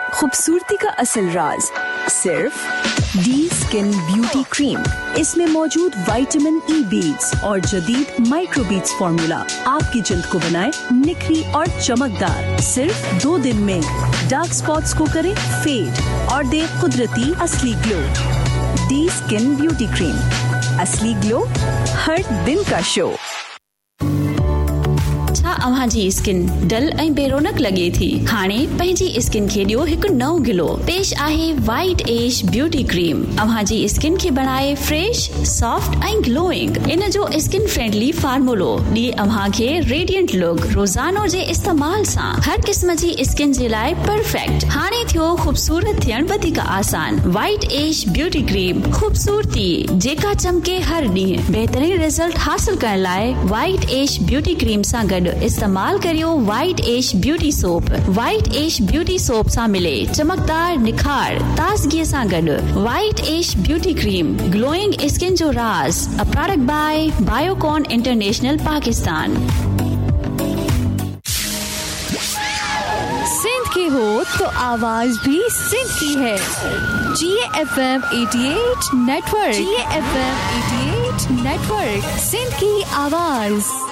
खूबसूरती का असल राज सिर्फ डी स्किन ब्यूटी क्रीम। इसमें मौजूद विटामिन ई बीड्स और जदीद माइक्रो बीड्स फॉर्मूला आपकी जल्द को बनाए निखरी और चमकदार। सिर्फ 2 दिन में डार्क स्पॉट्स को करे फेड और दे कुदरती असली glow. D skin beauty cream, असली ग्लो हर दिन का शो। अव्हां जी स्किन डल ऐं बेरोनक लगे थी, हाणे पंहिंजी स्किन खे ॾियो हिकु नओं ग्लो। पेश आहे वाइट एज ब्यूटी क्रीम। अव्हां जी स्किन खे बनाए फ्रेश, सॉफ्ट ऐं ग्लोइंग। इन जो स्किन फ्रेंडली फार्मूलो ॾिए अव्हां खे रेडिएंट लुक। रोज़ानो जे इस्तेमाल सां हर क़िस्म जी स्किन जे लाइ परफेक्ट। हाणे थियो खूबसूरत थियण वधीक आसान। वाइट एज ब्यूटी क्रीम, खूबसूरती जेका चमके हर ॾींहुं। बहितरीन रिजल्ट हासिल करण लाइ वाइट एज ब्यूटी क्रीम सां गॾु इस्तेमाल करियो white as beauty soap. White as beauty soap सां मिले चमकदार निखार ताज़गी सां गॾु। White as beauty cream, glowing skin जो राज। A product bye Biocon international Pakistan. Sindh की हो तो आवाज भी सिंध की है। GFM 88 network. GFM 88 network, Sindh की आवाज।